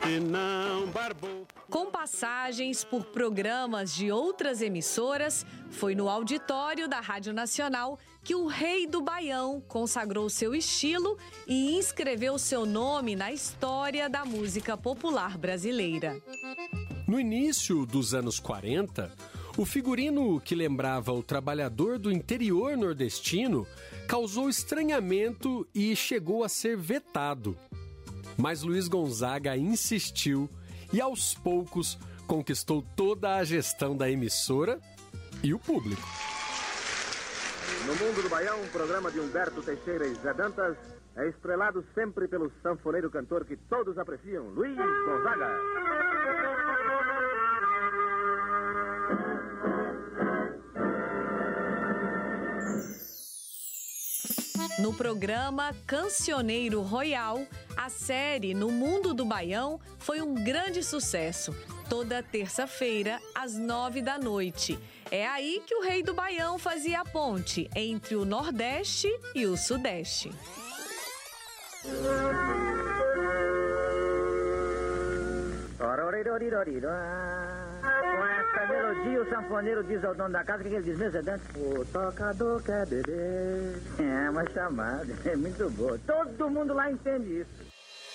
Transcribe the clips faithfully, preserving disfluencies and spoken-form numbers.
e não barbou. Com passagens por programas de outras emissoras, foi no auditório da Rádio Nacional que o Rei do Baião consagrou seu estilo e inscreveu seu nome na história da música popular brasileira. No início dos anos quarenta, o figurino que lembrava o trabalhador do interior nordestino causou estranhamento e chegou a ser vetado. Mas Luiz Gonzaga insistiu e, aos poucos, conquistou toda a gestão da emissora e o público. No Mundo do Baião, um programa de Humberto Teixeira e Zé Dantas, é estrelado sempre pelo sanfoneiro cantor que todos apreciam, Luiz Gonzaga. No programa Cancioneiro Royal, a série No Mundo do Baião foi um grande sucesso. Toda terça-feira, às nove da noite. É aí que o Rei do Baião fazia a ponte entre o Nordeste e o Sudeste. Com essa melodia, o sanfoneiro diz ao dono da casa, o que ele diz mesmo, Zé Dantas? O tocador quer beber. É uma chamada, é muito boa. Todo mundo lá entende isso.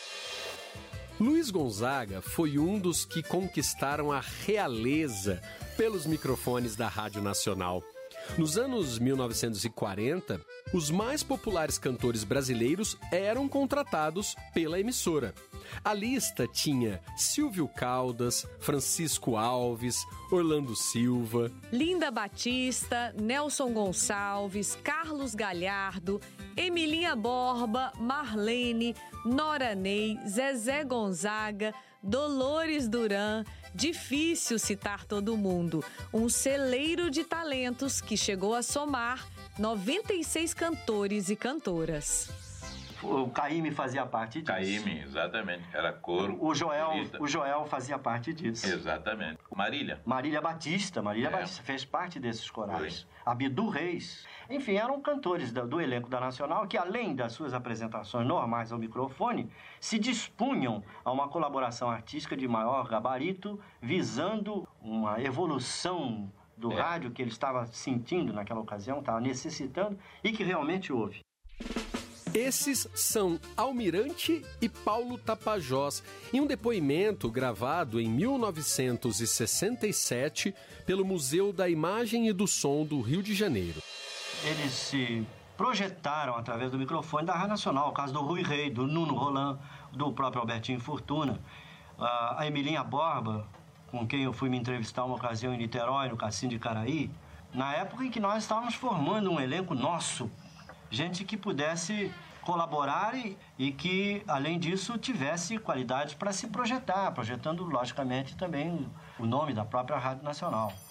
Luiz Gonzaga foi um dos que conquistaram a realeza pelos microfones da Rádio Nacional. Nos anos mil novecentos e quarenta, os mais populares cantores brasileiros eram contratados pela emissora. A lista tinha Silvio Caldas, Francisco Alves, Orlando Silva, Linda Batista, Nelson Gonçalves, Carlos Galhardo, Emilinha Borba, Marlene, Nora Ney, Zezé Gonzaga, Dolores Duran. Difícil citar todo mundo. Um celeiro de talentos que chegou a somar noventa e seis cantores e cantoras. O Caíme fazia parte disso. Caíme, exatamente. Era coro. O Joel, o Joel fazia parte disso. Exatamente. Marília. Marília Batista. Marília É. Batista fez parte desses corais. Foi. Abidu Reis. Enfim, eram cantores do, do elenco da Nacional que, além das suas apresentações normais ao microfone, se dispunham a uma colaboração artística de maior gabarito, visando uma evolução do É. rádio que ele estava sentindo naquela ocasião, estava necessitando, e que realmente houve. Esses são Almirante e Paulo Tapajós, em um depoimento gravado em mil novecentos e sessenta e sete pelo Museu da Imagem e do Som do Rio de Janeiro. Eles se projetaram através do microfone da Rádio Nacional, o caso do Rui Rei, do Nuno Roland, do próprio Albertinho Fortuna, a Emilinha Borba, com quem eu fui me entrevistar uma ocasião em Niterói, no Cassino de Caraí, na época em que nós estávamos formando um elenco nosso, gente que pudesse colaborar e, e que, além disso, tivesse qualidade para se projetar, projetando, logicamente, também o nome da própria Rádio Nacional.